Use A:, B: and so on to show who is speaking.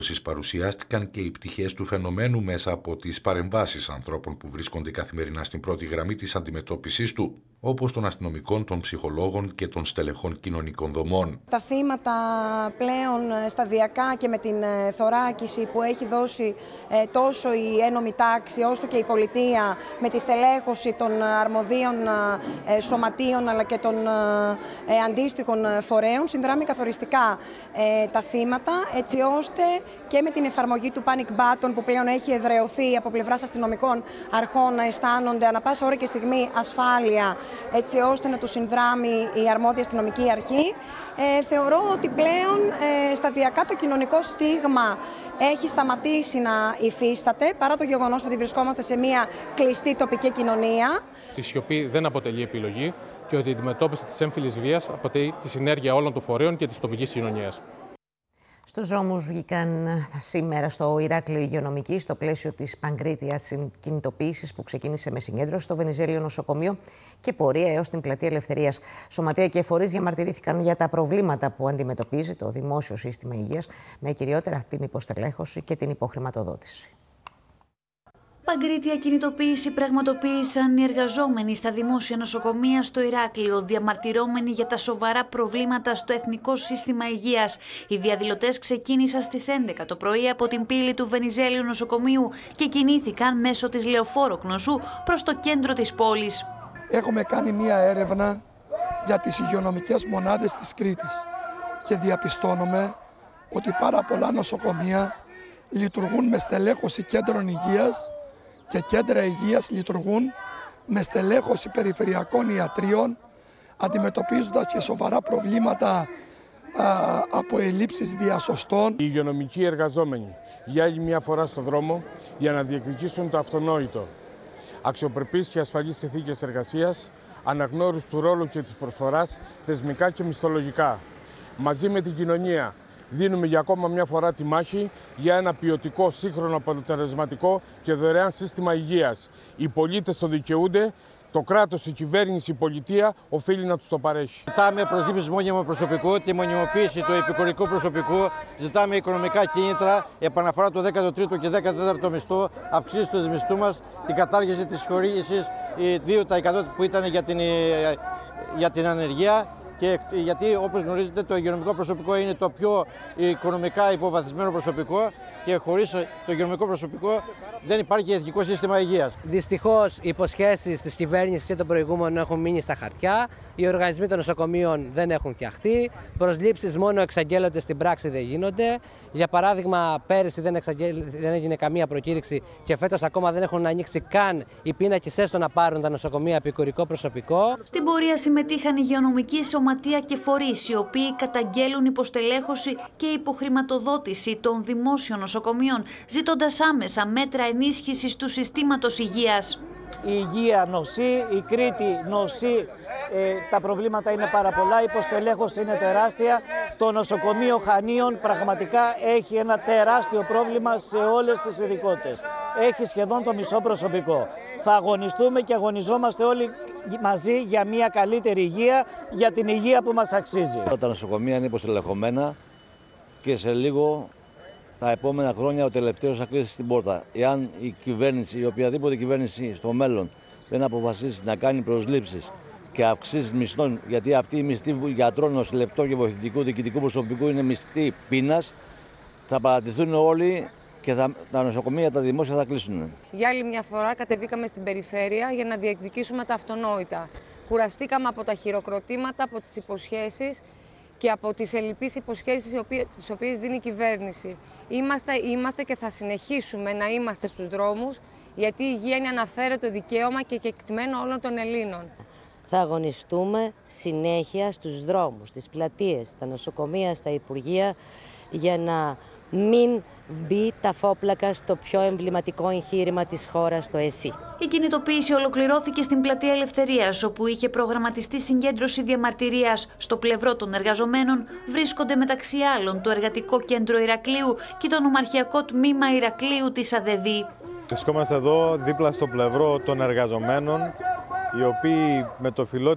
A: Παρουσιάστηκαν και οι πτυχές του φαινομένου μέσα από τις παρεμβάσεις ανθρώπων που βρίσκονται καθημερινά στην πρώτη γραμμή της αντιμετώπισης του, όπως των αστυνομικών, των ψυχολόγων και των στελεχών κοινωνικών δομών.
B: Τα θύματα πλέον σταδιακά και με την θωράκιση που έχει δώσει τόσο η ένομη τάξη όσο και η πολιτεία με τη στελέχωση των αρμοδίων σωματείων αλλά και των αντίστοιχων φορέων συνδράμει καθοριστικά τα θύματα, έτσι ώστε και με την εφαρμογή του panic button που πλέον έχει εδραιωθεί από πλευράς αστυνομικών αρχών να αισθάνονται ανα πάσα ώρα και στιγμή ασφάλεια, έτσι ώστε να τους συνδράμει η αρμόδια αστυνομική αρχή. Θεωρώ ότι πλέον σταδιακά το κοινωνικό στίγμα έχει σταματήσει να υφίσταται, παρά το γεγονός ότι βρισκόμαστε σε μια κλειστή τοπική κοινωνία.
C: Η σιωπή δεν αποτελεί επιλογή και ότι η αντιμετώπιση της έμφυλης βίας αποτελεί τη συνέργεια όλων των φορέων και της τοπικής κοινωνίας.
D: Στους δρόμους βγήκαν σήμερα στο Ηράκλειο υγειονομικοί στο πλαίσιο της Παγκρίτιας κινητοποίησης που ξεκίνησε με συγκέντρωση στο Βενιζέλιο νοσοκομείο και πορεία έως την Πλατεία Ελευθερίας. Σωματεία και φορείς διαμαρτυρήθηκαν για τα προβλήματα που αντιμετωπίζει το δημόσιο σύστημα υγείας, με κυριότερα την υποστελέχωση και την υποχρηματοδότηση.
E: Παγκρίτια κινητοποίηση πραγματοποίησαν οι εργαζόμενοι στα δημόσια νοσοκομεία στο Ηράκλειο, διαμαρτυρώμενοι για τα σοβαρά προβλήματα στο Εθνικό Σύστημα Υγείας. Οι διαδηλωτές ξεκίνησαν στις 11 το πρωί από την πύλη του Βενιζέλιου νοσοκομείου και κινήθηκαν μέσω της Λεωφόρο Κνωσού προς το κέντρο της πόλης.
F: Έχουμε κάνει μία έρευνα για τις υγειονομικές μονάδες της Κρήτης και διαπιστώνουμε ότι πάρα πολλά νοσοκομεία λειτουργούν με στελέχωση κέντρων υγείας και κέντρα υγείας λειτουργούν με στελέχωση περιφερειακών ιατρίων, αντιμετωπίζοντας και σοβαρά προβλήματα από ελλείψεις διασωστών.
G: Οι υγειονομικοί εργαζόμενοι για άλλη μια φορά στο δρόμο για να διεκδικήσουν το αυτονόητο. Αξιοπρεπείς και ασφαλείς συνθήκες εργασίας, αναγνώριση του ρόλου και της προσφοράς, θεσμικά και μισθολογικά. Μαζί με την κοινωνία δίνουμε για ακόμα μια φορά τη μάχη για ένα ποιοτικό, σύγχρονο, αποτελεσματικό και δωρεάν σύστημα υγείας. Οι πολίτες το δικαιούνται, το κράτος, η κυβέρνηση, η πολιτεία οφείλει να τους το παρέχει.
H: Ζητάμε προσλήψεις μόνιμου προσωπικού, τη μονιμοποίηση του επικουρικού προσωπικού, ζητάμε οικονομικά κίνητρα, επαναφορά του 13ου και 14ου μισθού, αυξήσεις του μισθού μας, την κατάργηση της χορήγησης 2% που ήταν για την ανεργία. Και γιατί, όπως γνωρίζετε, το υγειονομικό προσωπικό είναι το πιο οικονομικά υποβαθμισμένο προσωπικό και χωρίς το υγειονομικό προσωπικό δεν υπάρχει εθνικό σύστημα υγείας.
I: Δυστυχώς, οι υποσχέσεις της κυβέρνησης και των προηγούμενων έχουν μείνει στα χαρτιά. Οι οργανισμοί των νοσοκομείων δεν έχουν φτιαχτεί. Προσλήψεις μόνο εξαγγέλλονται, στην πράξη δεν γίνονται. Για παράδειγμα, πέρυσι δεν έγινε καμία προκήρυξη και φέτος ακόμα δεν έχουν ανοίξει καν οι πίνακες έστω να πάρουν τα νοσοκομεία επικουρικό προσωπικό.
E: Στην πορεία συμμετείχαν υγειονομικοί, σωματεία και φορείς, οι οποίοι καταγγέλουν υποστελέχωση και υποχρηματοδότηση των δημόσιων νοσοκομείων, ζητώντας άμεσα μέτρα ενίσχυσης του συστήματος υγείας.
J: Η υγεία νοσεί, η Κρήτη νοσεί, τα προβλήματα είναι πάρα πολλά, η υποστελέχωση είναι τεράστια. Το νοσοκομείο Χανίων πραγματικά έχει ένα τεράστιο πρόβλημα σε όλες τις ειδικότητες. Έχει σχεδόν το μισό προσωπικό. Θα αγωνιστούμε και αγωνιζόμαστε όλοι μαζί για μια καλύτερη υγεία, για την υγεία που μας αξίζει.
H: Τα νοσοκομεία είναι υποστελεχωμένα και σε λίγο τα επόμενα χρόνια ο τελευταίος θα κλείσει στην πόρτα. Εάν η κυβέρνηση ή οποιαδήποτε κυβέρνηση στο μέλλον δεν αποφασίσει να κάνει προσλήψεις και αυξήσεις μισθών, γιατί αυτή η μισθή γιατρών, νοσηλευτών και βοηθητικού διοικητικού προσωπικού είναι μισθή πείνας, θα παρατηθούν όλοι και τα νοσοκομεία, τα δημόσια θα κλείσουν.
K: Για άλλη μια φορά κατεβήκαμε στην περιφέρεια για να διεκδικήσουμε τα αυτονόητα. Κουραστήκαμε από τα χειροκροτήματα, από τις υποσχέσεις και από τις ελλειπείς υποσχέσεις τις οποίες δίνει η κυβέρνηση. Είμαστε και θα συνεχίσουμε να είμαστε στους δρόμους, γιατί η υγεία είναι αναφέρετο δικαίωμα και κεκτημένο όλων των Ελλήνων.
L: Θα αγωνιστούμε συνέχεια στους δρόμους, στις πλατείες, στα νοσοκομεία, στα υπουργεία, για να μην μπει τα φόπλακα στο πιο εμβληματικό εγχείρημα της χώρας, το ΕΣΥ.
E: Η κινητοποίηση ολοκληρώθηκε στην Πλατεία Ελευθερίας, όπου είχε προγραμματιστεί συγκέντρωση διαμαρτυρίας. Στο πλευρό των εργαζομένων βρίσκονται μεταξύ άλλων το Εργατικό Κέντρο Ηρακλείου και το Νομαρχιακό Τμήμα Ηρακλείου της ΑΔΕΔΗ.
M: Βρισκόμαστε εδώ δίπλα στο πλευρό των εργαζομένων, οι οποίοι με το φιλότιμο